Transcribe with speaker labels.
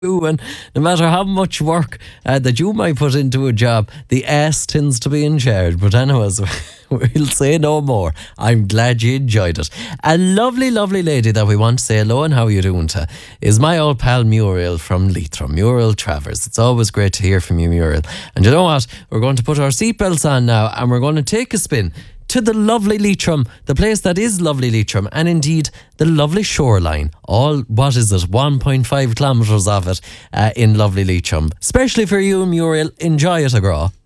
Speaker 1: And no matter how much work that you might put into a job, the ass tends to be in charge. But anyways, we'll say no more. I'm glad you enjoyed it. A lovely, lovely lady that we want to say hello and how are you doing to is my old pal Muriel from Leitrim, Muriel Travers. It's always great to hear from you, Muriel. And you know what? We're going to put our seatbelts on now and we're going to take a spin to the lovely Leitrim, the place that is lovely Leitrim, and indeed the lovely shoreline. All, what is it, 1.5 kilometres of it in lovely Leitrim. Especially for you, Muriel. Enjoy it, agra.